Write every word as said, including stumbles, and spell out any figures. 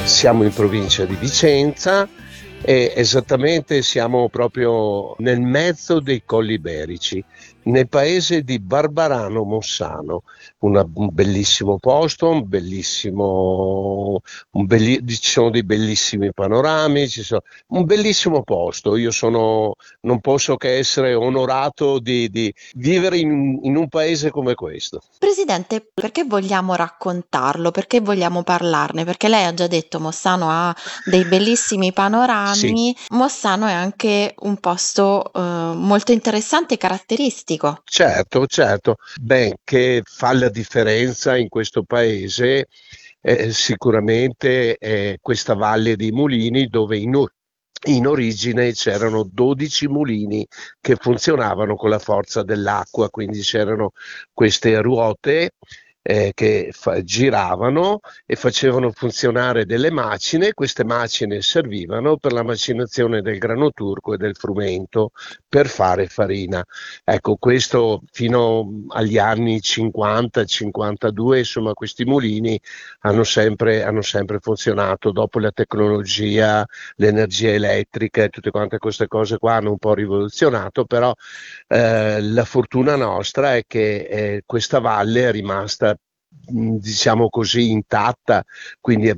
Siamo in provincia di Vicenza e esattamente siamo proprio nel mezzo dei Colli Iberici, nel paese di Barbarano Mossano, una- un bellissimo posto, un bellissimo, un belli- ci sono dei bellissimi panorami, ci sono- un bellissimo posto. Io sono, non posso che essere onorato di, di vivere in in un paese come questo. Presidente, perché vogliamo raccontarlo? Perché vogliamo parlarne? Perché lei ha già detto Mossano ha dei bellissimi Sì. panorami. Mossano è anche un posto eh, molto interessante e caratteristico. Certo, certo. Beh, che fa la differenza in questo paese, eh, sicuramente è questa Valle dei Mulini dove in, o- in origine c'erano dodici mulini che funzionavano con la forza dell'acqua, quindi c'erano queste ruote eh, che fa- giravano e facevano funzionare delle macine. Queste macine servivano per la macinazione del grano turco e del frumento per fare farina. Ecco, questo fino agli anni cinquanta cinquantadue, insomma, questi mulini hanno sempre, hanno sempre funzionato. Dopo la tecnologia, l'energia elettrica e tutte quante queste cose qua hanno un po' rivoluzionato, però eh, la fortuna nostra è che eh, questa valle è rimasta, mh, diciamo così, intatta, quindi è